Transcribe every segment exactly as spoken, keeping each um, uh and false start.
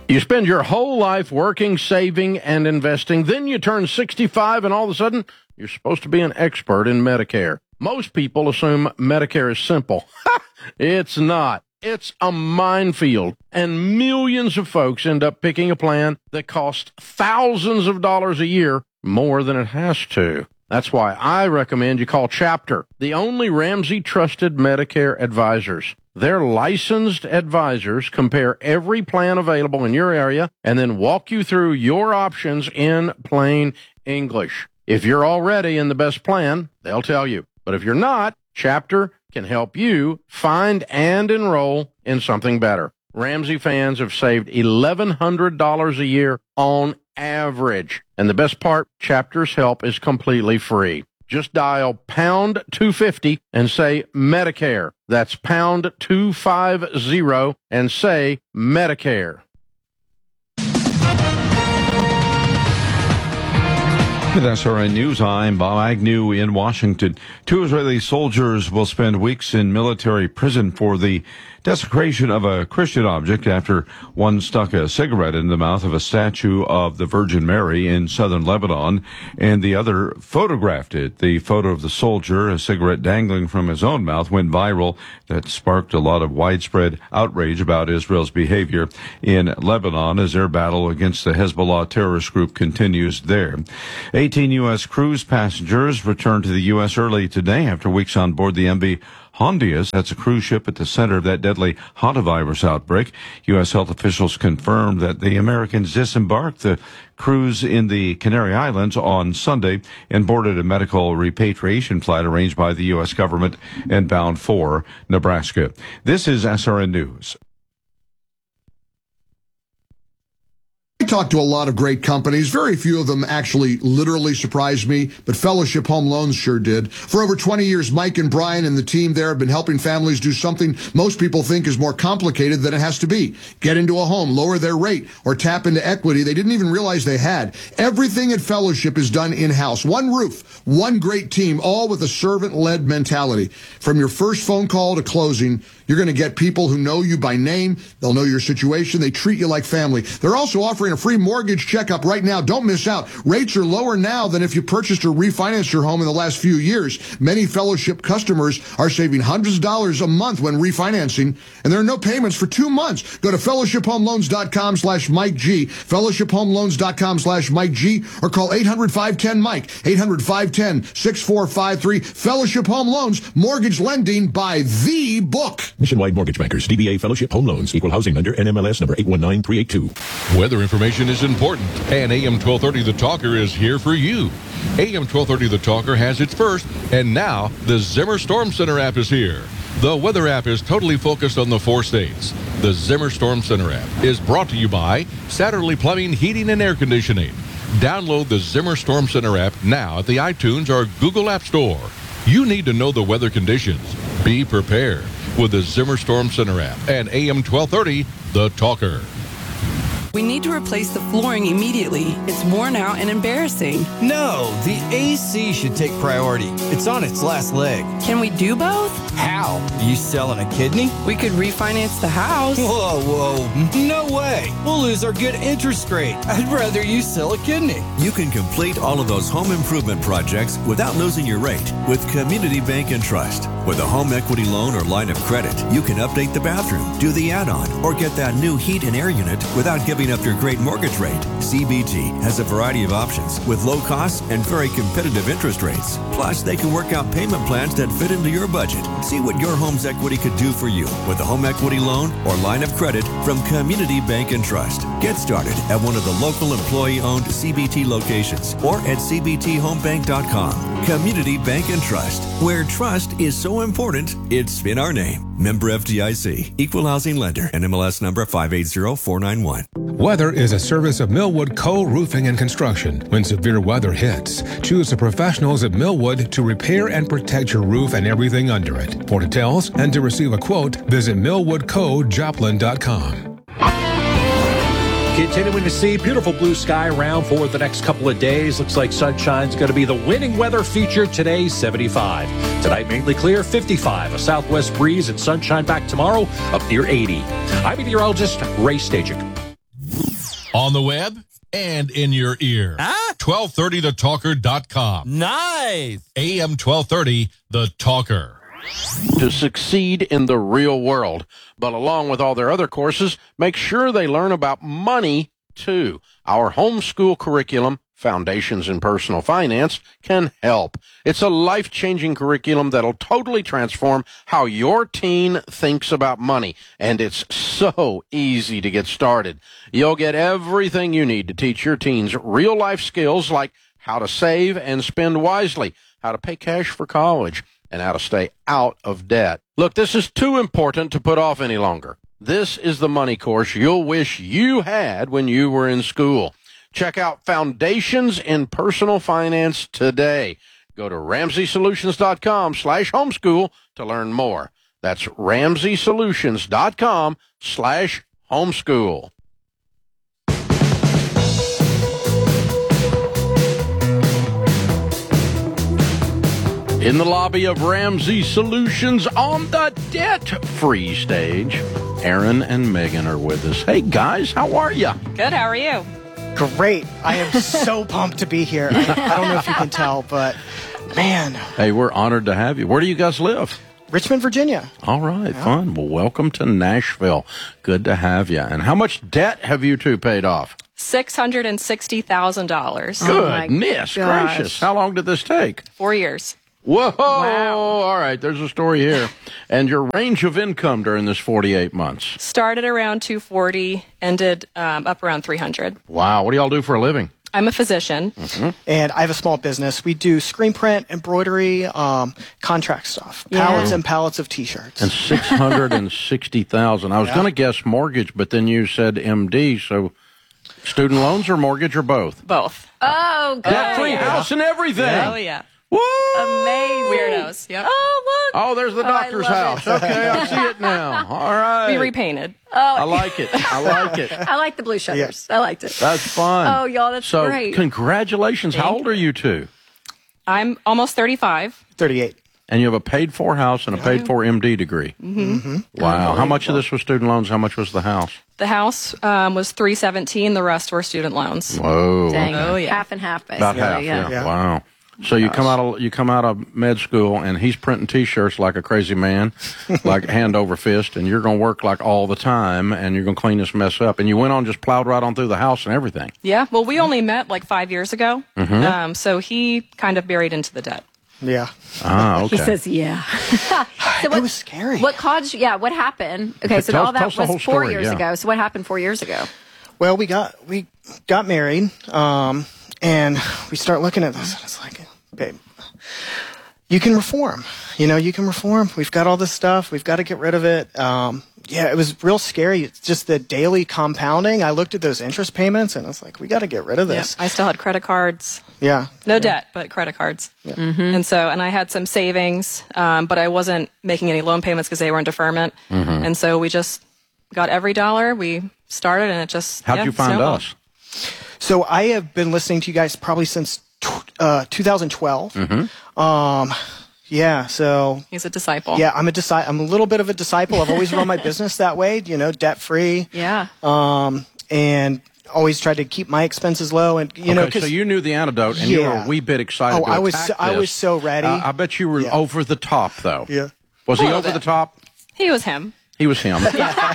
You spend your whole life working, saving, and investing. Then you turn sixty-five, and all of a sudden, you're supposed to be an expert in Medicare. Most people assume Medicare is simple. It's not. It's a minefield, and millions of folks end up picking a plan that costs thousands of dollars a year more than it has to. That's why I recommend you call Chapter, the only Ramsey-trusted Medicare advisors. Their licensed advisors compare every plan available in your area and then walk you through your options in plain English. If you're already in the best plan, they'll tell you. But if you're not, Chapter can help you find and enroll in something better. Ramsey fans have saved eleven hundred dollars a year on average. And the best part, Chapter's help is completely free. Just dial pound two fifty and say Medicare. That's pound two fifty and say Medicare. With S R N News, I'm Bob Agnew in Washington. Two Israeli soldiers will spend weeks in military prison for the desecration of a Christian object after one stuck a cigarette in the mouth of a statue of the Virgin Mary in southern Lebanon, and the other photographed it. The photo of the soldier, a cigarette dangling from his own mouth, went viral. That sparked a lot of widespread outrage about Israel's behavior in Lebanon as their battle against the Hezbollah terrorist group continues there. eighteen U S cruise passengers returned to the U S early today after weeks on board the M V Hondias. That's a cruise ship at the center of that deadly hantavirus outbreak. U S health officials confirmed that the Americans disembarked the cruise in the Canary Islands on Sunday and boarded a medical repatriation flight arranged by the U S government and bound for Nebraska. This is S R N News. I talked to a lot of great companies. Very few of them actually literally surprised me, but Fellowship Home Loans sure did. For over twenty years, Mike and Brian and the team there have been helping families do something most people think is more complicated than it has to be. Get into a home, lower their rate, or tap into equity they didn't even realize they had. Everything at Fellowship is done in-house. One roof, one great team, all with a servant-led mentality. From your first phone call to closing, you're going to get people who know you by name. They'll know your situation. They treat you like family. They're also offering a free mortgage checkup right now. Don't miss out. Rates are lower now than if you purchased or refinanced your home in the last few years. Many Fellowship customers are saving hundreds of dollars a month when refinancing, and there are no payments for two months. Go to fellowship home loans dot com slash Mike G, fellowship home loans dot com slash Mike G, or call eight hundred, five one zero, Mike, eight hundred, five one zero, six four five three. Fellowship Home Loans, mortgage lending by the book. Nationwide Mortgage Bankers, D B A Fellowship Home Loans, Equal Housing Lender, N M L S number eight one nine three eight two. Weather information is important, and A M twelve thirty The Talker is here for you. A M twelve thirty The Talker has its first, and now the Zimmer Storm Center app is here. The weather app is totally focused on the four states. The Zimmer Storm Center app is brought to you by Satterley Plumbing, Heating, and Air Conditioning. Download the Zimmer Storm Center app now at the iTunes or Google App Store. You need to know the weather conditions. Be prepared with the Zimmer Storm Center app and A M twelve thirty The Talker. We need to replace the flooring immediately. It's worn out and embarrassing. No, the A C should take priority. It's on its last leg. Can we do both? How? You selling a kidney? We could refinance the house. Whoa, whoa, no way. We'll lose our good interest rate. I'd rather you sell a kidney. You can complete all of those home improvement projects without losing your rate with Community Bank and Trust. With a home equity loan or line of credit, you can update the bathroom, do the add-on, or get that new heat and air unit without giving up your great mortgage rate. C B T has a variety of options with low costs and very competitive interest rates. Plus, they can work out payment plans that fit into your budget. See what your home's equity could do for you with a home equity loan or line of credit from Community Bank and Trust. Get started at one of the local employee-owned C B T locations or at c b t home bank dot com. Community Bank and Trust, where trust is so important, it's in our name. Member F D I C, Equal Housing Lender, N M L S number five eight zero four nine one. Weather is a service of Millwood Co. Roofing and Construction. When severe weather hits, choose the professionals at Millwood to repair and protect your roof and everything under it. For details and to receive a quote, visit millwood co joplin dot com. Continuing to see beautiful blue sky around for the next couple of days. Looks like sunshine's going to be the winning weather feature today, seventy-five. Tonight, mainly clear, fifty-five. A southwest breeze and sunshine back tomorrow, up near eighty. I'm meteorologist Ray Stajic. On the web and in your ear. Huh? twelve thirty the talker dot com. Nice. A M twelve thirty, The Talker. To succeed in the real world. But along with all their other courses, make sure they learn about money, too. Our homeschool curriculum, Foundations in Personal Finance, can help. It's a life-changing curriculum that'll totally transform how your teen thinks about money, and it's so easy to get started. You'll get everything you need to teach your teens real-life skills like how to save and spend wisely, how to pay cash for college, and how to stay out of debt. Look, this is too important to put off any longer. This is the money course you'll wish you had when you were in school. Check out Foundations in Personal Finance today. Go to ramsey solutions dot com slash homeschool to learn more. That's ramsey solutions dot com slash homeschool. In the lobby of Ramsey Solutions on the debt-free stage, Aaron and Megan are with us. Hey, guys, how are you? Good, how are you? Great. I am so pumped to be here. I, I don't know if you can tell, but man. Hey, we're honored to have you. Where do you guys live? Richmond, Virginia. All right, yeah. Fun. Well, welcome to Nashville. Good to have you. And how much debt have you two paid off? six hundred sixty thousand dollars. Goodness oh gracious. How long did this take? Four years. Whoa! Wow. All right, there's a story here. And your range of income during this forty-eight months? Started around two forty, ended um, up around three hundred. Wow. What do y'all do for a living? I'm a physician. Mm-hmm. And I have a small business. We do screen print, embroidery, um, contract stuff, yeah. pallets and pallets of T-shirts. And six hundred sixty thousand dollars. I was yeah. going to guess mortgage, but then you said M D, so student loans or mortgage or both? Both. Oh, good. Debt-free yeah. house and everything. Yeah. Oh, yeah. Woo! Amazing. Weirdos. Yep. Oh, look. Oh, there's the doctor's oh, house. It. Okay, I see it now. All right. We repainted. Oh, I like it. I like it. I like the blue shutters. Yeah. I liked it. That's fun. Oh, y'all, that's so, great. So, congratulations. Thank How old are you two? I'm almost thirty-five. thirty-eight. And you have a paid-for house and a paid-for M D degree. Mm-hmm. Mm-hmm. Wow. How much of this was student loans? How much was the house? The house um, was three seventeen. The rest were student loans. Whoa. Dang. Oh, yeah. Half and half, basically. About half, yeah. yeah. yeah. Wow. So you come out of you come out of med school, and he's printing T-shirts like a crazy man, like hand over fist, and you're going to work like all the time, and you're going to clean this mess up. And you went on, just plowed right on through the house and everything. Yeah. Well, we only met like five years ago, mm-hmm. um, so he kind of buried into the debt. Yeah. Ah, okay. He says, yeah. So what, it was scary. What caused you, yeah, what happened? Okay, so tell, all that was four story, years yeah. ago. So what happened four years ago? Well, we got we got married, um, and we start looking at this, and it's like, babe, you can reform. You know, you can reform. We've got all this stuff. We've got to get rid of it. Um, yeah, it was real scary. It's just the daily compounding. I looked at those interest payments, and it's like, we got to get rid of this. Yeah, I still had credit cards. Yeah. No yeah. debt, but credit cards. Yeah. Mm-hmm. And so, and I had some savings, um, but I wasn't making any loan payments because they were in deferment. Mm-hmm. And so we just got every dollar. We started, and it just How'd yeah, you find snowballed. us? So I have been listening to you guys probably since uh, two thousand twelve. Mm-hmm. Um, yeah, so He's a disciple. yeah, I'm a disci- I'm a little bit of a disciple. I've always run my business that way, you know, debt free. Yeah. Um, and always tried to keep my expenses low, and you okay, know, 'cause, so you knew the antidote, and you were Yeah. a wee bit excited. Oh, to I was attack so, I this. was so ready. Uh, I bet you were Yeah. over the top, though. Yeah. Was A he little over bit. the top? He was him. He was him.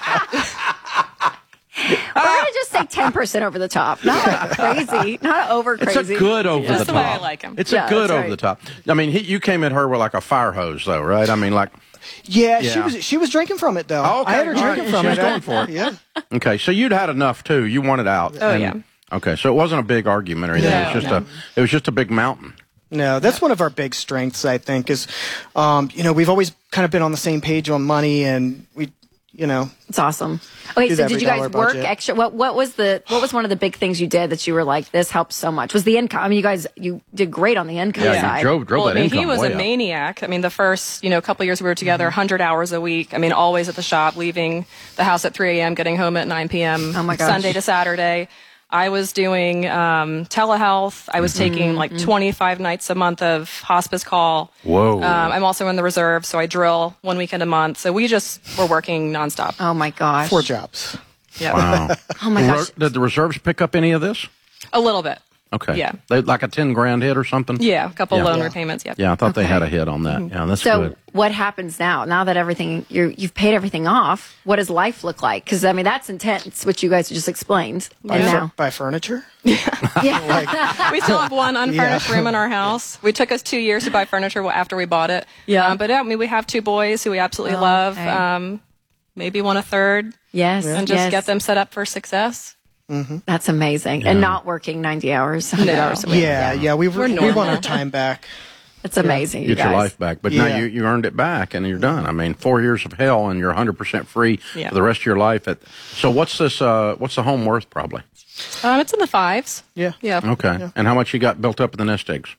We're going to just say ten percent over the top. Not crazy. Not over It's crazy. a good over That's the the top. way I like him. It's Yeah, a good that's over right. the top. I mean, he, you came at her with like a fire hose, though, right? I mean, like. yeah, Yeah. she was she was drinking from it though. Oh, okay. I had her All drinking right. from She it. was going for it. Yeah. Okay, so you'd had enough too. You wanted out. Oh, and- yeah. Okay, so it wasn't a big argument or anything. No, it was just no. a. It was just a big mountain. No, that's one of our big strengths, I think, is, um, you know, we've always kind of been on the same page on money, and we, you know. It's awesome. Okay, do so the did you every guys dollar work budget. extra? What What was the What was one of the big things you did that you were like, this helps so much? Was the income? I mean, you guys you did great on the income Yeah, side. you drove drove Well, I that mean, income he was way a up. maniac. I mean, the first, you know, couple years we were together, one hundred hours a week. I mean, always at the shop, leaving the house at three a.m., getting home at nine p.m. Oh, my gosh. Sunday to Saturday. I was doing um, telehealth. I was Mm-hmm. taking like twenty-five nights a month of hospice call. Whoa. Um, I'm also in the reserve, so I drill one weekend a month. So we just were working nonstop. Oh my gosh. Four jobs. Yeah. Wow. Oh my gosh. Did the reserves pick up any of this? A little bit. Okay. Yeah. They, like a ten grand hit or something? Yeah, a couple Yeah. loan Yeah. repayments. Yep. Yeah, I thought they Okay. had a hit on that. Yeah, that's so good. what happens now? Now that everything you're, you've paid everything off, what does life look like? Because I mean that's intense, what you guys just explained. Buy, And fur- now, buy furniture. yeah, We still have one unfurnished Yeah. room in our house. We took us two years to buy furniture after we bought it. Yeah. Um, but I mean, we have two boys who we absolutely Oh, love. okay. Um, maybe one a third. yes, And just yes. get them set up for success. That's amazing, and not working ninety hours, one hundred No. hours a week. Yeah, yeah. We We're we want normal. our time back. It's amazing. You Get your guys. life back. But now Yeah. you, you earned it back and you're done. I mean, four years of hell and you're one hundred percent free Yeah. for the rest of your life. At, so what's this, uh, what's the home worth probably? Um, it's in the fives. Yeah. Yeah. Okay. And how much you got built up in the nest eggs?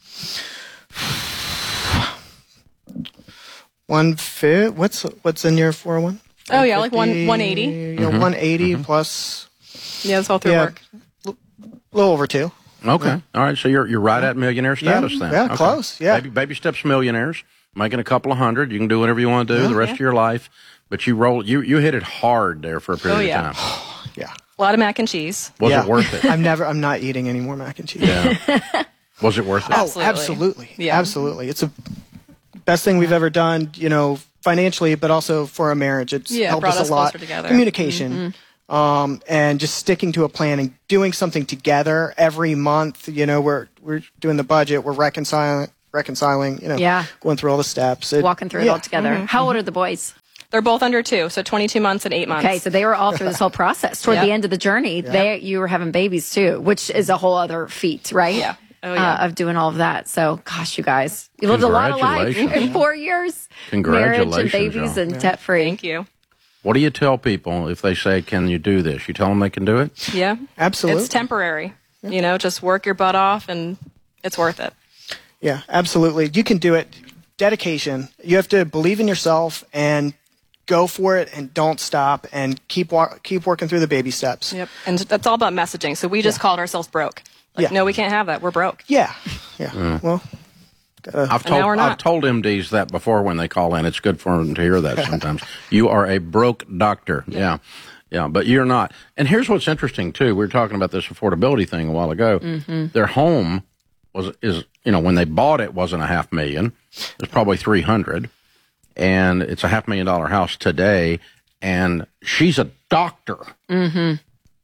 One fit. What's what's in your four oh one? Oh, yeah, like one- one eighty. Yeah, one eighty plus. Yeah, it's all through Yeah, work. a little over two. Okay. All right. So you're, you're right at millionaire status Yeah. then. Yeah, Okay. close. Yeah. Baby, baby steps millionaires, making a couple of hundred. You can do whatever you want to do the rest of your life. But you roll, you, you hit it hard there for a period Oh, yeah. of time. Yeah. A lot of mac and cheese. Was yeah. it worth it? I'm never. I'm not eating any more mac and cheese. Yeah. Was it worth it? Oh, Absolutely. absolutely. Yeah. Absolutely. It's the best thing we've ever done, you know, financially, but also for our marriage. It's Yeah, it helped brought us us a lot. closer together. Communication. Um, and just sticking to a plan and doing something together every month. You know, we're we're doing the budget, we're reconciling reconciling, you know, Yeah. going through all the steps. It- Walking through it yeah. all together. How old are the boys? They're both under two, so twenty-two months and eight months. Okay, so they were all through this whole process. Toward Yep. the end of the journey, they you were having babies too, which is a whole other feat, right? Yeah. Oh, yeah. Uh, of doing all of that. So, gosh, you guys, you lived a lot of life Congratulations. in four years. Congratulations, Marriage and babies y'all. and debt free. Thank you. What do you tell people if they say, can you do this? You tell them they can do it? Yeah. Absolutely. It's temporary. You know, just work your butt off and it's worth it. Yeah, absolutely. You can do it. Dedication. You have to believe in yourself and go for it and don't stop and keep wa- keep working through the baby steps. Yep. And that's all about messaging. So we just called ourselves broke. Like, Yeah. no, we can't have that. We're broke. Yeah. Yeah. Well, gotta- I've And now told we're not. I've told M Ds that before when they call in. It's good for them to hear that sometimes. You are a broke doctor. Yeah. yeah. But you're not. And here's what's interesting too. We were talking about this affordability thing a while ago. Mm-hmm. Their home was is you know, when they bought it wasn't a half million. It was probably three hundred. And it's a half million dollar house today. And she's a doctor. Mm-hmm.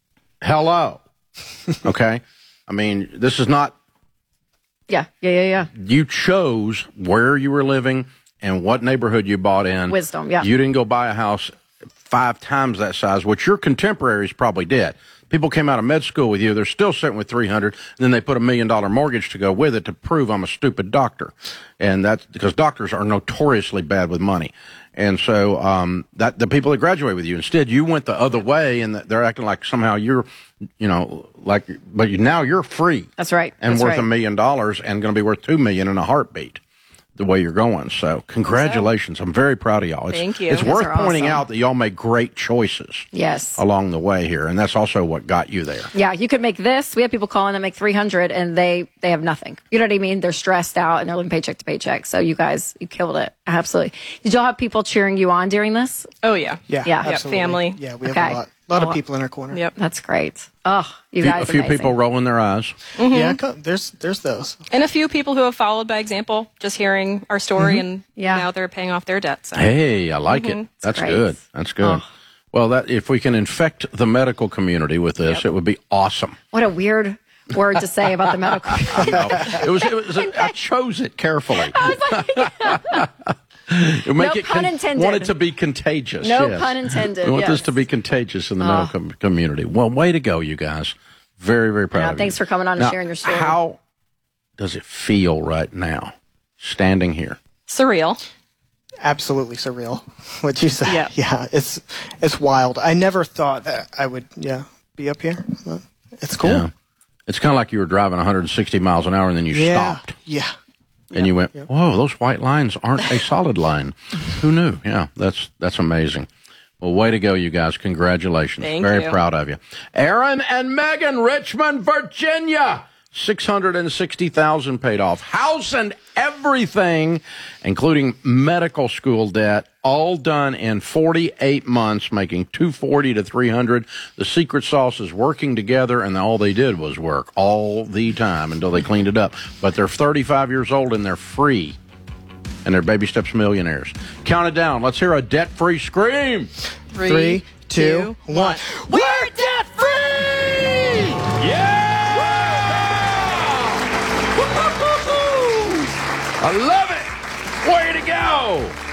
Hello. Okay. I mean, this is not Yeah, yeah, yeah, yeah. you chose where you were living and what neighborhood you bought in. Wisdom, yeah. You didn't go buy a house five times that size, which your contemporaries probably did. People came out of med school with you. They're still sitting with three hundred. And then they put a million dollar mortgage to go with it to prove I'm a stupid doctor. And that's because doctors are notoriously bad with money. And so, um, that the people that graduate with you, instead you went the other way and they're acting like somehow you're, you know, like, but you, now you're free. That's right. And That's worth right. a million dollars and going to be worth two million in a heartbeat. The way you're going. So congratulations. I'm very proud of y'all. It's, Thank you. It's You guys worth are pointing awesome. out that y'all made great choices Yes. along the way here. And that's also what got you there. Yeah, you could make this. We have people calling that make three hundred and they they have nothing. You know what I mean? They're stressed out and they're living paycheck to paycheck. So you guys, you killed it. Absolutely. Did y'all have people cheering you on during this? Oh, yeah. yeah. Yeah. Yep, absolutely. family. Yeah, we have Okay. a lot, lot Oh. of people in our corner. Yep. That's great. Oh, you A few, guys. a few amazing. people rolling their eyes. Yeah, co- there's there's those. And a few people who have followed by example, just hearing our story, and Yeah. now they're paying off their debts. So. Hey, I like it. Mhm. That's great. good. That's good. Oh. Well, that if we can infect the medical community with this, it would be awesome. What a weird word to say about the medical. No, it was, it was I chose it carefully. It make No it pun intended. Want it to be contagious. No yes. pun intended, We want this yes. to be contagious in the Oh. medical com- community. Well, way to go, you guys. Very, very proud Yeah, of you. thanks for coming on and Now, sharing your story. How does it feel right now, standing here? Surreal. Absolutely surreal. What you said. Yeah. Yeah. It's it's wild. I never thought that I would yeah be up here. But it's cool. Yeah. It's kind of like you were driving one hundred sixty miles an hour and then you Yeah. stopped. Yeah. And you went, whoa, those white lines aren't a solid line. Who knew? Yeah, that's that's amazing. Well, way to go, you guys. Congratulations. Thank Very you. proud of you. Aaron and Megan, Richmond, Virginia. six hundred sixty thousand dollars paid off. House and everything, including medical school debt, all done in forty-eight months, making two hundred forty to three hundred. The secret sauce is working together, and all they did was work all the time until they cleaned it up. But they're thirty-five years old, and they're free. And they're baby steps millionaires. Count it down. Let's hear a debt-free scream. Three, Three two, two, one. We're debt-free! Yeah! I love it! Way to go!